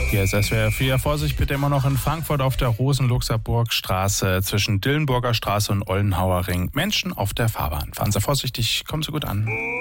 Hier ist SWR 4. Vorsicht bitte immer noch in Frankfurt auf der Rosen-Luxemburg-Straße zwischen Dillenburger Straße und Ollenhauer Ring. Menschen auf der Fahrbahn. Fahren Sie vorsichtig, kommen Sie gut an.